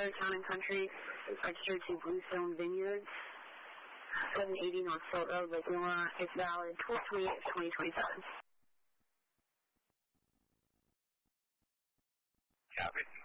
Butler Town and Country, registered to Bluestone Vineyards, 780 North Fort Road, Lake Nora. It's valid 12/28/2027. Copy.